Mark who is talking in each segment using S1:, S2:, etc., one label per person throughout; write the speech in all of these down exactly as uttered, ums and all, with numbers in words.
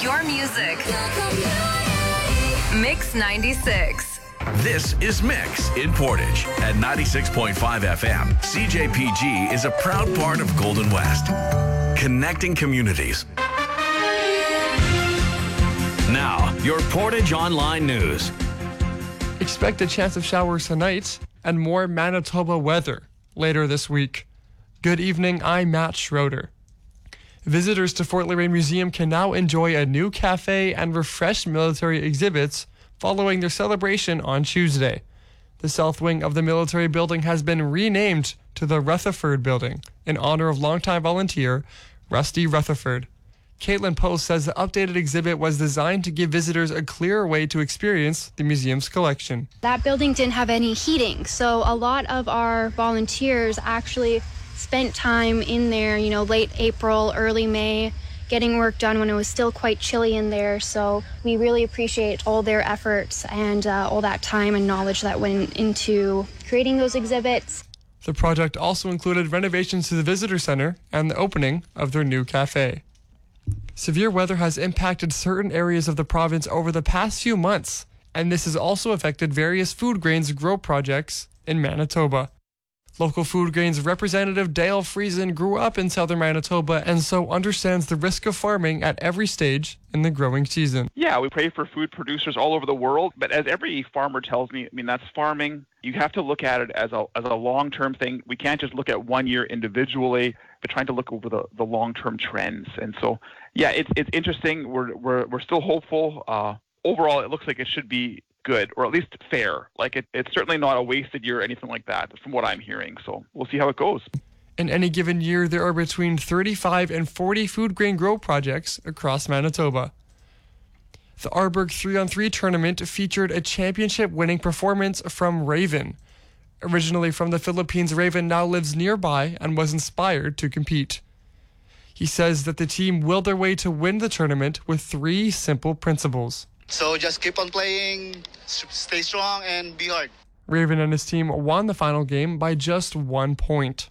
S1: your music. Mix ninety-six.
S2: This is Mix in Portage at ninety-six point five F M. C J P G is a proud part of Golden West, connecting communities. Now, your Portage Online News.
S3: Expect a chance of showers tonight and more Manitoba weather later this week. Good evening, I'm Matt Schroeder. Visitors to Fort Laurier Museum can now enjoy a new cafe and refreshed military exhibits following their celebration on Tuesday. The south wing of the military building has been renamed to the Rutherford Building in honor of longtime volunteer Rusty Rutherford. Caitlin Post says the updated exhibit was designed to give visitors a clearer way to experience the museum's collection.
S4: That building didn't have any heating, so a lot of our volunteers actually spent time in there, you know, late April, early May, getting work done when it was still quite chilly in there. So we really appreciate all their efforts and uh, all that time and knowledge that went into creating those exhibits.
S3: The project also included renovations to the visitor center and the opening of their new cafe. Severe weather has impacted certain areas of the province over the past few months, and this has also affected various food grains grow projects in Manitoba. Local Food Grains representative Dale Friesen grew up in southern Manitoba and so understands the risk of farming at every stage in the growing season.
S5: Yeah, we pray for food producers all over the world, but as every farmer tells me, I mean, that's farming. You have to look at it as a as a long-term thing. We can't just look at one year individually, but trying to look over the, the long-term trends. And so, yeah, it's it's interesting. We're we're we're still hopeful. Uh, overall, it looks like it should be good, or at least fair. Like it, it's certainly not a wasted year or anything like that, from what I'm hearing. So we'll see how it goes.
S3: In any given year, there are between thirty-five and forty food grain grow projects across Manitoba. The Arborg three on three tournament featured a championship-winning performance from Raven. Originally from the Philippines, Raven now lives nearby and was inspired to compete. He says that the team willed their way to win the tournament with three simple principles.
S6: So just keep on playing, stay strong, and be hard.
S3: Raven and his team won the final game by just one point.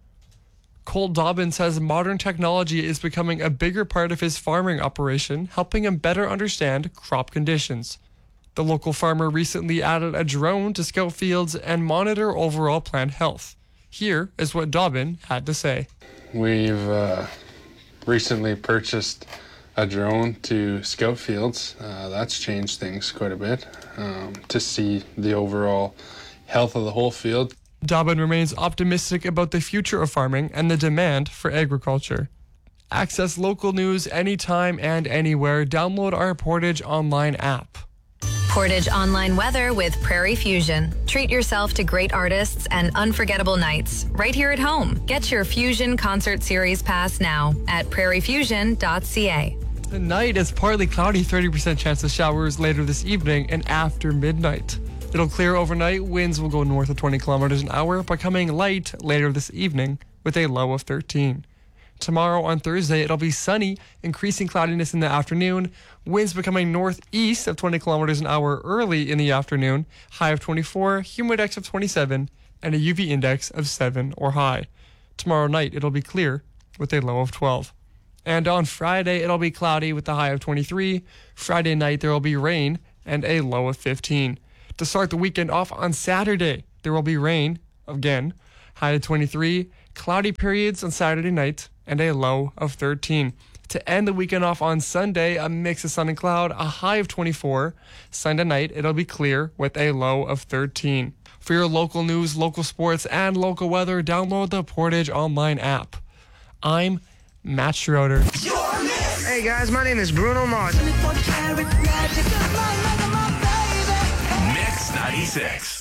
S3: Cole Dobbin says modern technology is becoming a bigger part of his farming operation, helping him better understand crop conditions. The local farmer recently added a drone to scout fields and monitor overall plant health. Here is what Dobbin had to say.
S7: We've uh, recently purchased a drone to scout fields. Uh, that's changed things quite a bit um, to see the overall health of the whole field.
S3: Dobbin remains optimistic about the future of farming and the demand for agriculture. Access local news anytime and anywhere. Download our Portage Online app.
S1: Portage Online weather with Prairie Fusion. Treat yourself to great artists and unforgettable nights right here at home. Get your Fusion Concert Series pass now at prairie fusion dot c a.
S3: Tonight is partly cloudy, thirty percent chance of showers later this evening and after midnight. It'll clear overnight. Winds will go north of twenty kilometers an hour, becoming light later this evening with a low of thirteen. Tomorrow on Thursday, it'll be sunny, increasing cloudiness in the afternoon. Winds becoming northeast of twenty kilometers an hour early in the afternoon. High of twenty-four, humidex of twenty-seven, and a U V index of seven or high. Tomorrow night, it'll be clear with a low of twelve. And on Friday, it'll be cloudy with a high of twenty-three. Friday night, there will be rain and a low of fifteen. To start the weekend off on Saturday, there will be rain again. High of twenty-three, cloudy periods on Saturday night, and a low of thirteen. To end the weekend off on Sunday, a mix of sun and cloud, a high of twenty-four. Sunday night, it'll be clear with a low of thirteen. For your local news, local sports, and local weather, download the Portage Online app. I'm Matt Schroeder.
S8: Hey guys, my name is Bruno Mars.
S2: Mix ninety-six.